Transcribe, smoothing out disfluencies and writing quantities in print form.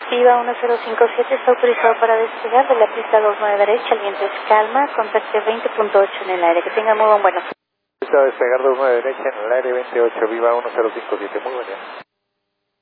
Viva 1057 está autorizado para despegar de la pista 29 derecha, el viento es calma, contacte 20.8 en el aire. Que tenga muy buen vuelo. Pista despegar 29 derecha en el aire 28, Viva 1057, muy buen día.